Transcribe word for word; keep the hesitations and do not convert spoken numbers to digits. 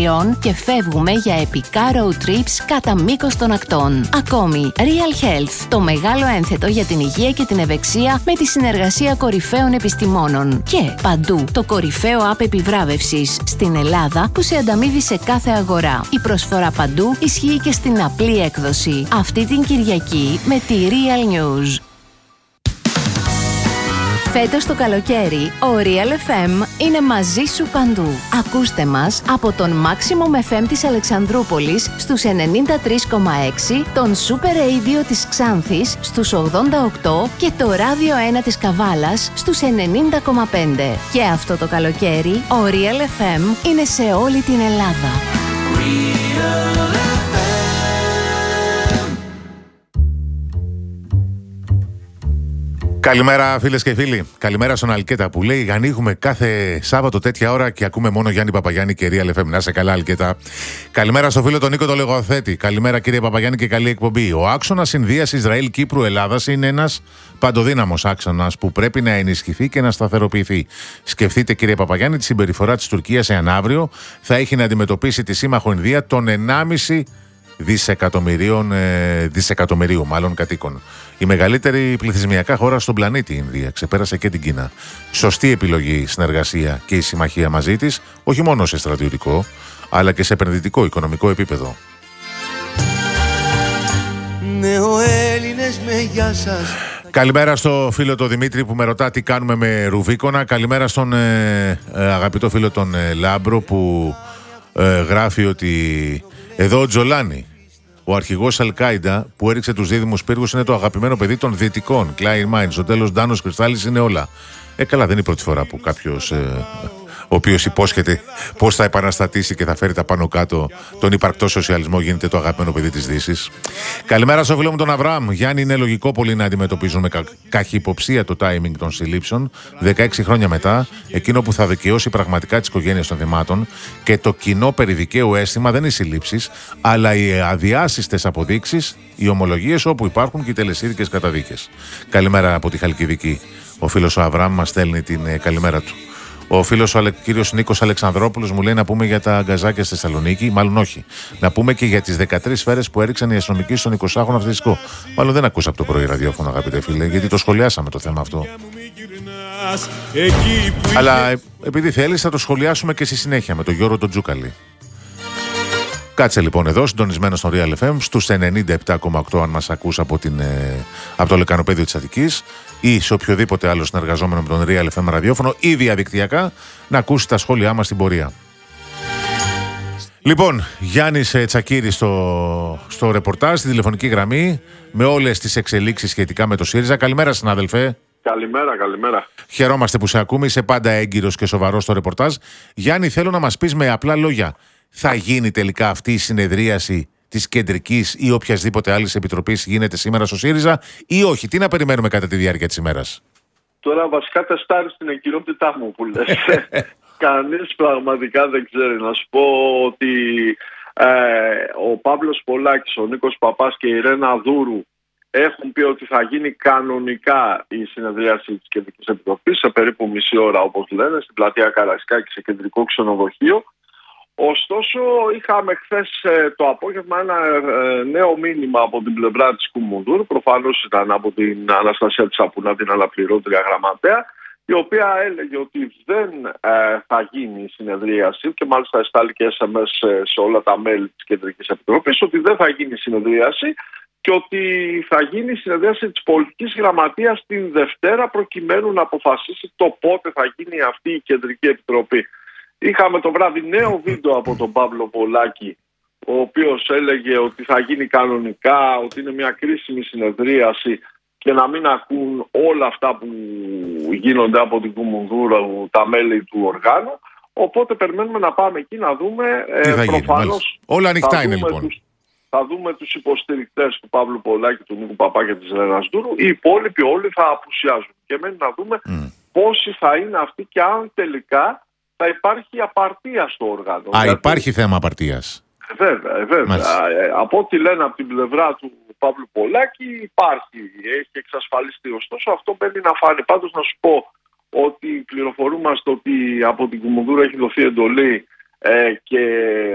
εκατομμυρίων και φεύγουμε για επικά road trips κατά μήκος των ακτών. Ακόμη, Real Health, το μεγάλο ένθετο για την υγεία και την ευεξία με τη συνεργασία κορυφαίων επιστημόνων. Και παντού, το κορυφαίο app επιβράβευσης στην Ελλάδα που σε ανταμείβει σε κάθε αγορά. Η προσφορά παντού ισχύει και στην απλή έκδοση. Αυτή την Κυριακή με τη Real News. Φέτος το καλοκαίρι, ο Real εφ εμ είναι μαζί σου παντού. Ακούστε μας από τον Maximum εφ εμ της Αλεξανδρούπολης στους ενενήντα τρία κόμμα έξι, τον Super Radio της Ξάνθης στους ογδόντα οκτώ και το Ράδιο ένα της Καβάλας στους ενενήντα κόμμα πέντε. Και αυτό το καλοκαίρι, ο Real εφ εμ είναι σε όλη την Ελλάδα. Καλημέρα φίλες και φίλοι. Καλημέρα στον Αλκέτα που λέει ανοίγουμε κάθε Σάββατο τέτοια ώρα και ακούμε μόνο Γιάννη Παπαγιάννη και Real εφ εμ. Να σε καλά, Αλκέτα. Καλημέρα στο φίλο τον Νίκο το Λεγοθέτη. Καλημέρα κύριε Παπαγιάννη και καλή εκπομπή. Ο άξονας συνδύασης Ισραήλ-Κύπρου-Ελλάδας είναι ένας παντοδύναμος άξονας που πρέπει να ενισχυθεί και να σταθεροποιηθεί. Σκεφτείτε κύριε Παπαγιάννη τη συμπεριφορά της Τουρκίας εάν αύριο θα έχει να αντιμετωπίσει τη σύμμαχο Ινδία των ενάμιση δισεκατομμυρίων, ε, δισεκατομμυρίου μάλλον κατοίκων. Η μεγαλύτερη πληθυσμιακά χώρα στον πλανήτη η Ινδία ξεπέρασε και την Κίνα. Σωστή επιλογή η συνεργασία και η συμμαχία μαζί της, όχι μόνο σε στρατιωτικό, αλλά και σε επενδυτικό οικονομικό επίπεδο. Νεοέλληνες με γεια σας. Καλημέρα στο φίλο τον Δημήτρη που με ρωτά τι κάνουμε με Ρουβίκονα. Καλημέρα στον ε, ε, αγαπητό φίλο τον ε, Λάμπρο που ε, γράφει ότι εδώ ο Τζολάνι, ο αρχηγός Αλ-Κάιντα που έριξε τους δίδυμους πύργους, είναι το αγαπημένο παιδί των Δυτικών. Κλάιν Μάιν. Στο τέλος, Ντάνος Κρυστάλλης είναι όλα. Ε, καλά, δεν είναι η πρώτη φορά που κάποιος, ε, ο οποίος υπόσχεται πώς θα επαναστατήσει και θα φέρει τα πάνω κάτω τον υπαρκτό σοσιαλισμό, γίνεται το αγαπημένο παιδί της Δύσης. Καλημέρα στο φίλο μου τον Αβραάμ. Γιάννη, είναι λογικό πολλοί να αντιμετωπίζουν με κα, καχυποψία το timing των συλλήψεων δεκαέξι χρόνια μετά. Εκείνο που θα δικαιώσει πραγματικά τις οικογένειες των θυμάτων και το κοινό περιδικαίου αίσθημα δεν είναι οι συλλήψεις, αλλά οι αδιάσυστες αποδείξεις, οι ομολογίες όπου υπάρχουν και οι τελεσίδικες καταδίκες. Καλημέρα από τη Χαλκιδική. Ο φίλος ο Αβραάμ μας στέλνει την ε, καλημέρα του. Ο φίλος ο κύριος Νίκος Αλεξανδρόπουλος μου λέει να πούμε για τα γκαζάκια στη Θεσσαλονίκη. Μάλλον όχι. Να πούμε και για τις δεκατρείς σφαίρες που έριξαν οι αστυνομικοί στον εικοσάχρονο αυτιστικό. Μάλλον δεν ακούσα από το πρωί ραδιόφωνο, αγαπητέ φίλε, γιατί το σχολιάσαμε το θέμα αυτό. Αλλά ε, επειδή θέλεις θα το σχολιάσουμε και στη συνέχεια με τον Γιώργο τον Τζούκαλη. Κάτσε λοιπόν εδώ, συντονισμένο στο Real εφ εμ, στους ενενήντα επτά κόμμα οκτώ αν μας ακούς από, την, ε, από το λεκανοπέδιο της Αττικής ή σε οποιοδήποτε άλλο συνεργαζόμενο με τον Real εφ εμ ραδιόφωνο ή διαδικτυακά, να ακούσει τα σχόλιά μας στην πορεία. Λοιπόν, Γιάννης Τσακίρης στο, στο ρεπορτάζ, στη τηλεφωνική γραμμή, με όλες τις εξελίξεις σχετικά με το ΣΥΡΙΖΑ. Καλημέρα, συνάδελφε. Καλημέρα, καλημέρα. Χαιρόμαστε που σε ακούμε, είσαι πάντα έγκυρος και σοβαρός στο ρεπορτάζ. Γιάννη, θέλω να μας πεις με απλά λόγια, θα γίνει τελικά αυτή η συνεδρίαση της κεντρικής ή οποιασδήποτε άλλης επιτροπής γίνεται σήμερα στο ΣΥΡΙΖΑ ή όχι? Τι να περιμένουμε κατά τη διάρκεια της ημέρας? Τώρα βασικά τεστάρεις την εγκυρότητά μου που λες. Κανείς πραγματικά δεν ξέρει. Να σου πω ότι ε, ο Παύλος Πολάκης, ο Νίκος Παπάς και η Ρένα Δούρου έχουν πει ότι θα γίνει κανονικά η συνεδρίαση της Κεντρικής Επιτροπής σε περίπου μισή ώρα, όπως λένε, στην πλατεία Καραϊσκάκη σε κεντρικό ξενοδοχείο. Ωστόσο, είχαμε χθες ε, το απόγευμα ένα ε, νέο μήνυμα από την πλευρά της Κουμουνδούρου. Προφανώς ήταν από την Αναστασία Τσαπούνα, την αναπληρώτρια γραμματέα, η οποία έλεγε ότι δεν ε, θα γίνει η συνεδρίαση και μάλιστα εστάλει και ες εμ ες σε, σε όλα τα μέλη της Κεντρικής Επιτροπής ότι δεν θα γίνει η συνεδρίαση και ότι θα γίνει η συνεδρίαση της πολιτικής γραμματείας την Δευτέρα προκειμένου να αποφασίσει το πότε θα γίνει αυτή η Κεντρική Επιτροπή. Είχαμε το βράδυ νέο βίντεο από τον Παύλο Πολάκη, ο οποίος έλεγε ότι θα γίνει κανονικά, ότι είναι μια κρίσιμη συνεδρίαση και να μην ακούν όλα αυτά που γίνονται από την Κουμουνδούρα, τα μέλη του οργάνου. Οπότε περιμένουμε να πάμε εκεί να δούμε. Τι θα γίνει, προφανώς, όλα ανοιχτά είναι λοιπόν. Τους, θα δούμε τους υποστηρικτές του Παύλου Πολάκη, του Νίκου Παπά και της Ρένας Δούρου. Οι υπόλοιποι όλοι θα απουσιάζουν. Και μένει να δούμε mm. πόσοι θα είναι αυτοί και αν τελικά θα υπάρχει απαρτία στο όργανο. Α, γιατί υπάρχει θέμα απαρτίας. Βέβαια, βέβαια. Ε, από ό,τι λένε από την πλευρά του Παύλου Πολάκη υπάρχει, έχει εξασφαλιστεί. Ωστόσο αυτό μπαίνει να φάνει. Πάντως να σου πω ότι πληροφορούμαστε ότι από την Κουμουνδούρα έχει δοθεί εντολή ε, και